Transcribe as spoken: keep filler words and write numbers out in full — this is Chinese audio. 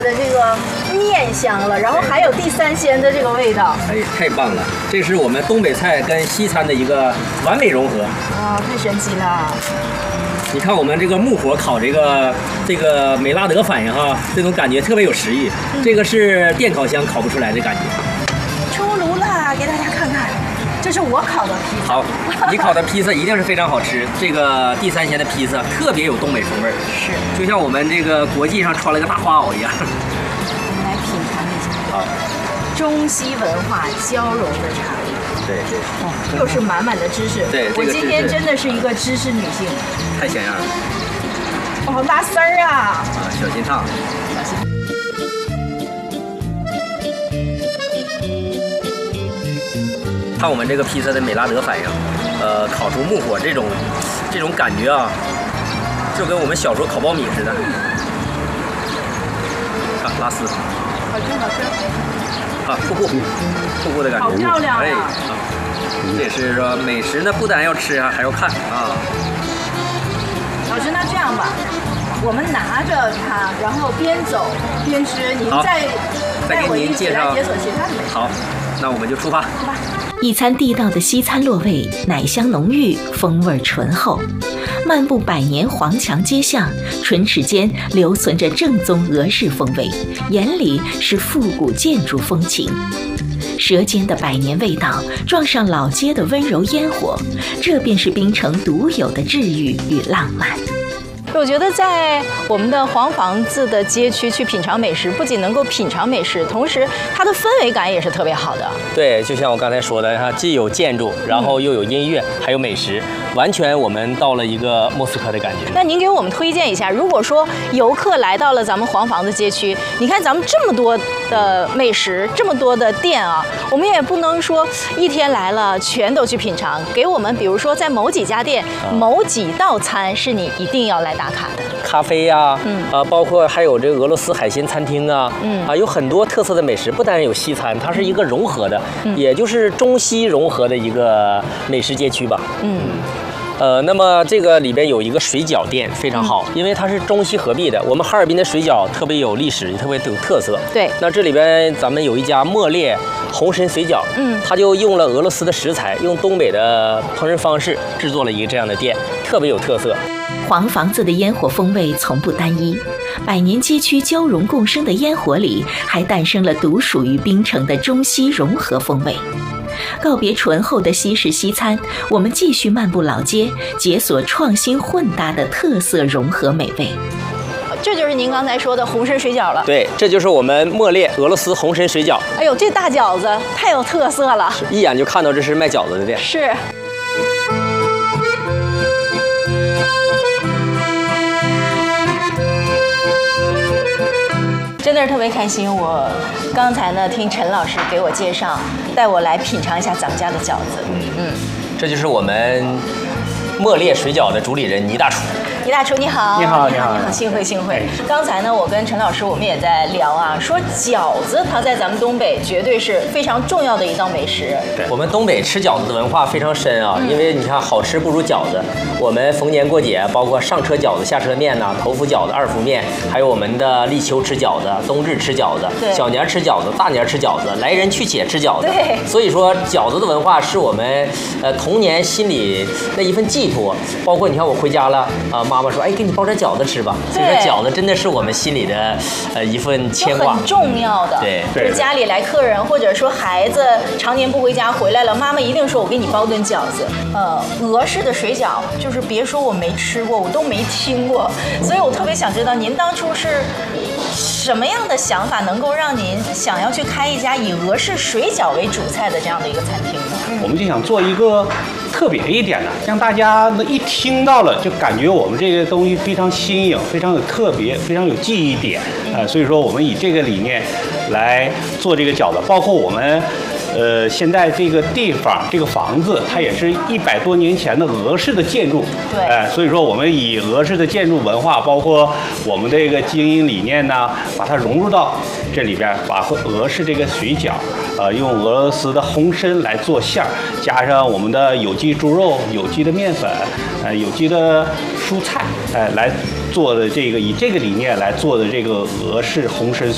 的这个面香了，然后还有地三鲜的这个味道。 哎，太棒了！这是我们东北菜跟西餐的一个完美融合。 啊，太神奇了！ 你看我们这个木火烤这个这个美拉德反应哈，这种感觉特别有食欲。嗯、这个是电烤箱烤不出来的感觉。 出炉了，给大家看看，这是我烤的披萨。 好，你烤的披萨一定是非常好吃。这个地三鲜的披萨特别有东北风味， 是， 就像我们这个国际上穿了个大花袄一样。 我们来品尝一下。 好， 中西文化交融的茶叶。 对， 哦，又是满满的知识。 对， 我今天真的是一个知识女性。 太像样了。 哦，拉丝儿啊！ 啊，小心烫。 小心。 看我们这个披萨的美拉德反应，呃，烤出木火这种这种感觉啊，就跟我们小时候烤苞米似的。看拉丝。 好吃，好吃。 啊，瀑布，瀑布的感觉， 好漂亮啊！ 哎，啊，这也是说美食呢，不单要吃啊，还要看啊。 老师，那这样吧，我们拿着它，然后边走边吃，您再再给您介绍解锁其他的美食。 好，那我们就出发。 出发。 一餐地道的西餐落味，奶香浓郁，风味醇厚。漫步百年黄墙街巷，唇齿间留存着正宗俄式风味，眼里是复古建筑风情。舌尖的百年味道撞上老街的温柔烟火，这便是槟城独有的治愈与浪漫。 我觉得在我们的黄房子的街区去品尝美食，不仅能够品尝美食，同时它的氛围感也是特别好的。 对，就像我刚才说的，它既有建筑，然后又有音乐，还有美食，完全我们到了一个莫斯科的感觉。 那您给我们推荐一下，如果说游客来到了咱们黄房子街区，你看咱们这么多的美食，这么多的店啊，我们也不能说一天来了全都去品尝。给我们比如说在某几家店、啊、某几道餐是你一定要来打卡的。 咖啡呀、啊，嗯啊，包括还有这个俄罗斯海鲜餐厅啊，嗯啊，有很多特色的美食，不单有西餐，它是一个融合的，嗯、也就是中西融合的一个美食街区吧。嗯。呃，那么这个里边有一个水饺店非常好，嗯、因为它是中西合璧的。我们哈尔滨的水饺特别有历史，也特别有特色。 对， 那这里边咱们有一家莫烈红参水饺，嗯，它就用了俄罗斯的食材，用东北的烹饪方式制作了一个这样的店，特别有特色。 黄房子的烟火风味从不单一，百年街区交融共生的烟火里，还诞生了独属于槟城的中西融合风味。告别醇厚的西式西餐，我们继续漫步老街，解锁创新混搭的特色融合美味。 这就是您刚才说的红参水饺了。 对，这就是我们莫烈俄罗斯红参水饺。 哎呦，这大饺子太有特色了， 一眼就看到这是卖饺子的店。 是。真的是特别开心，我刚才呢听陈老师给我介绍，带我来品尝一下咱们家的饺子。嗯嗯， 这就是我们莫烈水饺的主理人倪大厨。 倪大厨你好。 你好，你好， 你好，幸会幸会。刚才呢，我跟陈老师我们也在聊啊，说饺子它在咱们东北绝对是非常重要的一道美食。 对，我们东北吃饺子的文化非常深啊，嗯、因为你看好吃不如饺子。我们逢年过节，包括上车饺子、下车面呐、啊，头伏饺子、二伏面，还有我们的立秋吃饺子、冬至吃饺子，小年吃饺子、大年吃饺子，来人去且吃饺子。 对， 所以说饺子的文化是我们呃童年心里那一份寄托。包括你看我回家了啊、呃，妈妈说，哎，给你包点饺子吃吧。所以说饺子真的是我们心里的呃一份牵挂， 很重要的。 对， 就是家里来客人，或者说孩子常年不回家回来了，妈妈一定说我给你包顿饺子。呃，俄式的水饺就是别说我没吃过，我都没听过，所以我特别想知道您当初是什么样的想法，能够让您想要去开一家以俄式水饺为主菜的这样的一个餐厅呢？ 嗯、我们就想做一个特别一点的，让大家一听到了就感觉我们这个东西非常新颖，非常有特别，非常有记忆点。呃，所以说我们以这个理念来做这个饺子，包括我们。呃，现在这个地方，这个房子，它也是一百多年前的俄式的建筑。 对。 哎、呃，所以说我们以俄式的建筑文化，包括我们这个经营理念呢，把它融入到这里边，把俄式这个水饺，呃，用俄罗斯的红参来做馅儿，加上我们的有机猪肉、有机的面粉，呃，有机的蔬菜，哎、呃，来做的这个以这个理念来做的这个俄式红参